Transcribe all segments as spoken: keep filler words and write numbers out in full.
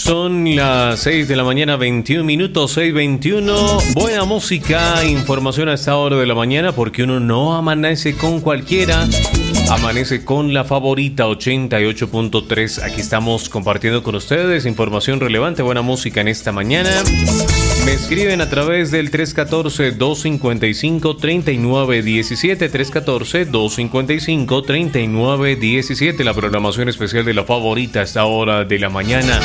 Son las seis de la mañana, veintiún minutos, seis veintiuno. Buena música, información a esta hora de la mañana, porque uno no amanece con cualquiera, amanece con la favorita ochenta y ocho punto tres. Aquí estamos compartiendo con ustedes información relevante, buena música en esta mañana. Me escriben a través del tres uno cuatro, dos cinco cinco, tres nueve uno siete, tres uno cuatro, dos cinco cinco, tres nueve uno siete, la programación especial de la favorita a esta hora de la mañana.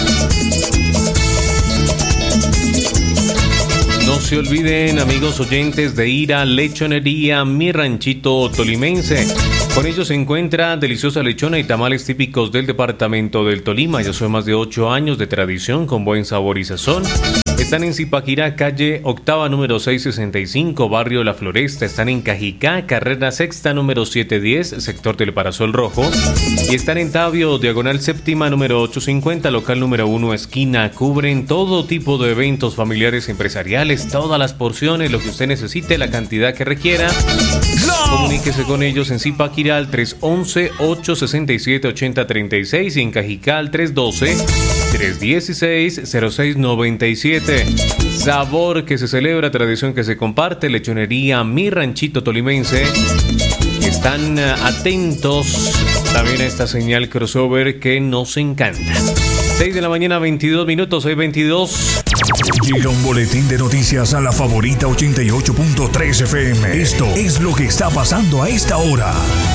No se olviden, amigos oyentes, de ir a Lechonería Mi Ranchito Tolimense. Con ellos se encuentra deliciosa lechona y tamales típicos del departamento del Tolima. Ya son más de ocho años de tradición con buen sabor y sazón. Están en Zipaquirá, calle octava, número seiscientos sesenta y cinco, barrio La Floresta. Están en Cajicá, carrera sexta, número setecientos diez, sector del Parasol Rojo. Y están en Tabio, diagonal séptima, número ochocientos cincuenta, local número uno, esquina. Cubren todo tipo de eventos familiares, empresariales, todas las porciones, lo que usted necesite, la cantidad que requiera. ¡No! Comuníquese con ellos en Zipaquirá al tres once, ocho sesenta y siete, ochenta treinta y seis y en Cajicá al tres doce, tres dieciséis, cero seis noventa y siete. Sabor que se celebra, tradición que se comparte. Lechonería Mi Ranchito Tolimense. Están atentos también a esta señal crossover que nos encanta. seis de la mañana, veintidós minutos, seis veintidós. Llega un boletín de noticias a la favorita ochenta y ocho punto tres F M. Esto es lo que está pasando a esta hora.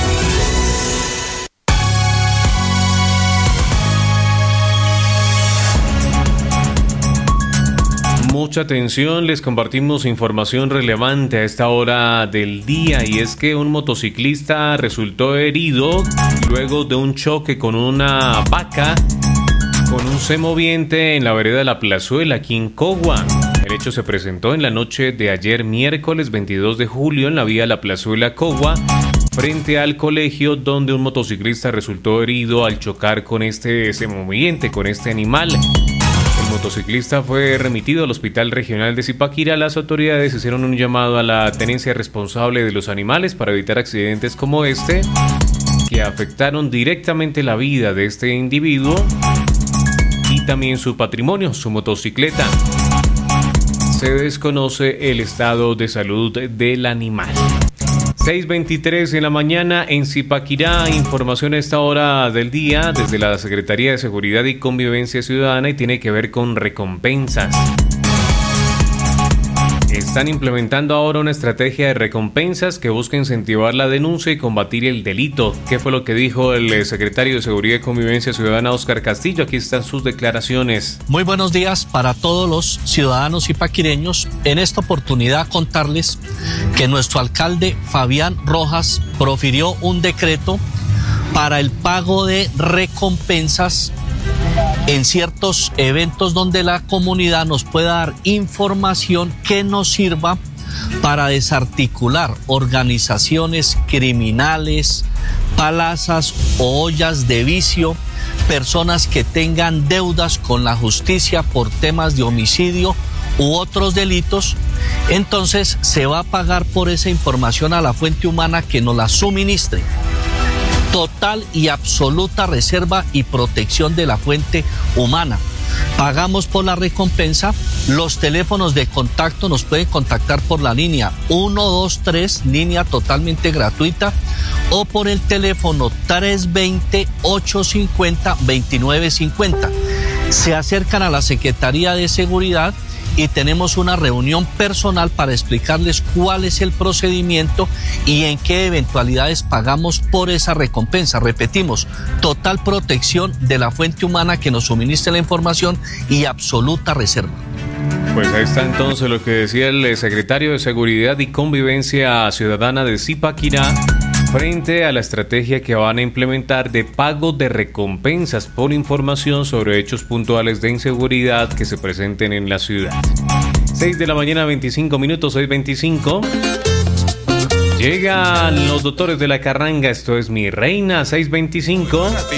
Mucha atención, les compartimos información relevante a esta hora del día, y es que un motociclista resultó herido luego de un choque con una vaca con un semoviente en la vereda de La Plazuela, aquí en Cogua. El hecho se presentó en la noche de ayer miércoles veintidós de julio en la vía La Plazuela Cogua, frente al colegio, donde un motociclista resultó herido al chocar con este semoviente, con este animal. El motociclista fue remitido al Hospital Regional de Zipaquirá. Las autoridades hicieron un llamado a la tenencia responsable de los animales para evitar accidentes como este, que afectaron directamente la vida de este individuo y también su patrimonio, su motocicleta. Se desconoce el estado de salud del animal. seis veintitrés en la mañana en Zipaquirá, información a esta hora del día desde la Secretaría de Seguridad y Convivencia Ciudadana, y tiene que ver con recompensas. Están implementando ahora una estrategia de recompensas que busca incentivar la denuncia y combatir el delito. ¿Qué fue lo que dijo el secretario de Seguridad y Convivencia Ciudadana, Óscar Castillo? Aquí están sus declaraciones. Muy buenos días para todos los ciudadanos zipaquireños. En esta oportunidad contarles que nuestro alcalde Fabián Rojas profirió un decreto para el pago de recompensas en ciertos eventos donde la comunidad nos pueda dar información que nos sirva para desarticular organizaciones criminales, plazas o ollas de vicio, personas que tengan deudas con la justicia por temas de homicidio u otros delitos. Entonces se va a pagar por esa información a la fuente humana que nos la suministre. Total y absoluta reserva y protección de la fuente humana. Pagamos por la recompensa. Los teléfonos de contacto nos pueden contactar por la línea uno dos tres, línea totalmente gratuita, o por el teléfono tres veinte, ochocientos cincuenta, veintinueve cincuenta. Se acercan a la Secretaría de Seguridad y tenemos una reunión personal para explicarles cuál es el procedimiento y en qué eventualidades pagamos por esa recompensa. Repetimos, total protección de la fuente humana que nos suministre la información y absoluta reserva. Pues ahí está entonces lo que decía el secretario de Seguridad y Convivencia Ciudadana de Zipaquirá frente a la estrategia que van a implementar de pago de recompensas por información sobre hechos puntuales de inseguridad que se presenten en la ciudad. seis de la mañana, veinticinco minutos, seis veinticinco. Llegan los doctores de la Carranga, esto es Mi Reina, seis veinticinco.